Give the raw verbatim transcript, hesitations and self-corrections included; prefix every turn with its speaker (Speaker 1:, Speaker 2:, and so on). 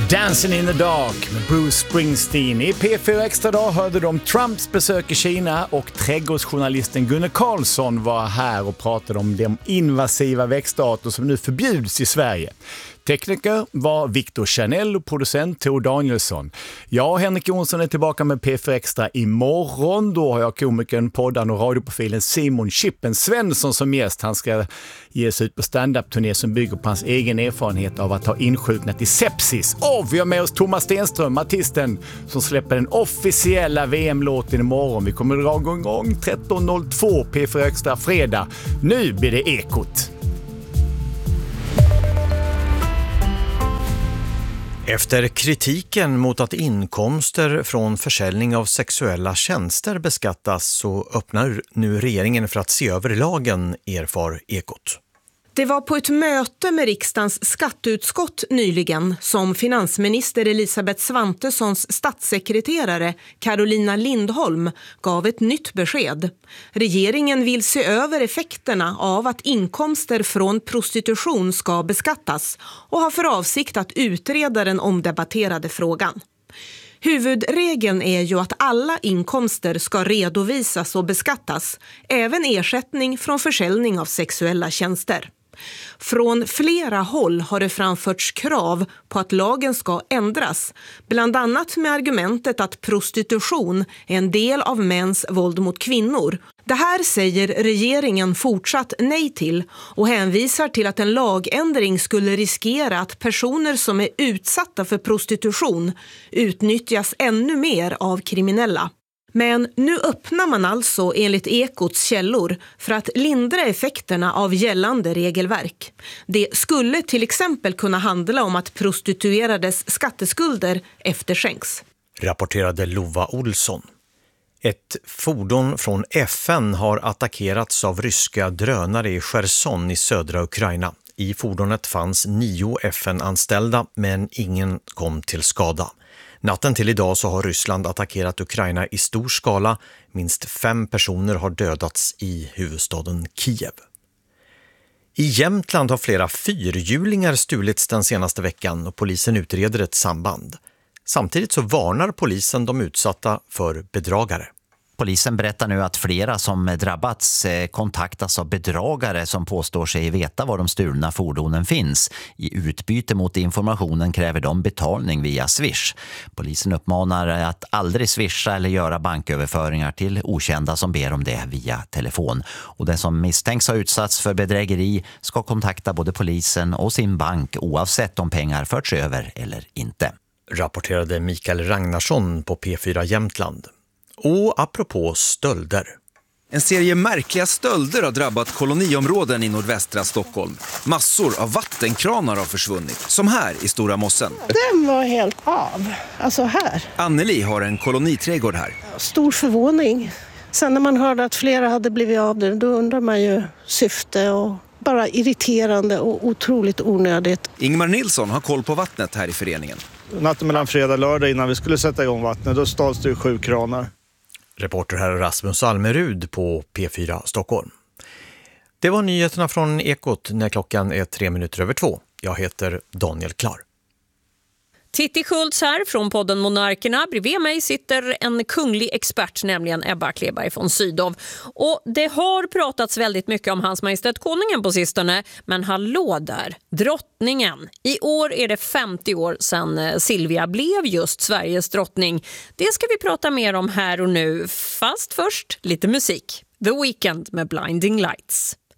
Speaker 1: Dancing in the Dark med Bruce Springsteen. I P fyra Extra dag hörde de om Trumps besök i Kina och trädgårdsjournalisten Gunnar Karlsson var här och pratade om de invasiva växtarter som nu förbjuds i Sverige. Tekniker var Victor Chanel och producent Tor Danielsson. Jag och Henrik Jonsson är tillbaka med P fyra Extra imorgon. Då har jag komikern, poddan och radioprofilen Simon Chippen Svensson som gäst. Han ska ge sig ut på stand-up-turné som bygger på hans egen erfarenhet av att ha insjuknat i sepsis. Och vi har med oss Thomas Stenström, artisten som släpper den officiella V M-låten imorgon. Vi kommer att dra igång tretton noll två P fyra Extra fredag. Nu blir det Ekot.
Speaker 2: Efter kritiken mot att inkomster från försäljning av sexuella tjänster beskattas så öppnar nu regeringen för att se över lagen, erfar Ekot.
Speaker 3: Det var på ett möte med riksdagens skatteutskott nyligen som finansminister Elisabeth Svantessons statssekreterare Carolina Lindholm gav ett nytt besked. Regeringen vill se över effekterna av att inkomster från prostitution ska beskattas och har för avsikt att utreda den omdebatterade frågan. Huvudregeln är ju att alla inkomster ska redovisas och beskattas, även ersättning från försäljning av sexuella tjänster. Från flera håll har det framförts krav på att lagen ska ändras, bland annat med argumentet att prostitution är en del av mäns våld mot kvinnor. Det här säger regeringen fortsatt nej till och hänvisar till att en lagändring skulle riskera att personer som är utsatta för prostitution utnyttjas ännu mer av kriminella. Men nu öppnar man alltså enligt Ekots källor för att lindra effekterna av gällande regelverk. Det skulle till exempel kunna handla om att prostituerades skatteskulder efterskänks.
Speaker 2: Rapporterade Lova Olsson. Ett fordon från F N har attackerats av ryska drönare i Cherson i södra Ukraina. I fordonet fanns nio F N-anställda men ingen kom till skada. Natten till idag så har Ryssland attackerat Ukraina i stor skala. Minst fem personer har dödats i huvudstaden Kiev. I Jämtland har flera fyrhjulingar stulits den senaste veckan och polisen utreder ett samband. Samtidigt så varnar polisen de utsatta för bedragare.
Speaker 4: Polisen berättar nu att flera som drabbats kontaktas av bedragare som påstår sig veta var de stulna fordonen finns. I utbyte mot informationen kräver de betalning via Swish. Polisen uppmanar att aldrig swisha eller göra banköverföringar till okända som ber om det via telefon. Och den som misstänks ha utsatts för bedrägeri ska kontakta både polisen och sin bank oavsett om pengar förts över eller inte.
Speaker 2: Rapporterade Mikael Ragnarsson på P fyra Jämtland. Och apropå stölder.
Speaker 5: En serie märkliga stölder har drabbat koloniområden i nordvästra Stockholm. Massor av vattenkranar har försvunnit, som här i Stora Mossen.
Speaker 6: Den var helt av, alltså här.
Speaker 5: Anneli har en koloniträdgård här.
Speaker 6: Stor förvåning. Sen när man hörde att flera hade blivit av det, då undrar man ju syfte och bara irriterande och otroligt onödigt.
Speaker 5: Ingmar Nilsson har koll på vattnet här i föreningen.
Speaker 7: Natten mellan fredag och lördag innan vi skulle sätta igång vattnet, då stals det sju kranar.
Speaker 2: Reporter här Rasmus Almerud på P fyra Stockholm. Det var nyheterna från Ekot när klockan är tre minuter över två. Jag heter Daniel Klar.
Speaker 8: Titti Schultz här från podden Monarkerna. Bredvid mig sitter en kunglig expert, nämligen Ebba Kleberg från Sydow. Och det har pratats väldigt mycket om Hans Majestät Konungen på sistone. Men hallå där, drottningen. I år är det femtio år sedan Silvia blev just Sveriges drottning. Det ska vi prata mer om här och nu. Fast först lite musik. The Weeknd med Blinding Lights.